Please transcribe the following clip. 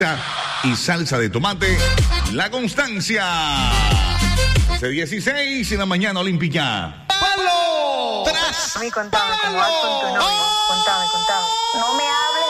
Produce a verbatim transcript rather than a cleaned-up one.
y salsa de tomate, La Constancia. once dieciséis en la mañana olímpica. ¡Palo! A mí contame cómo vas con tu novio. Contame, contame. No me hables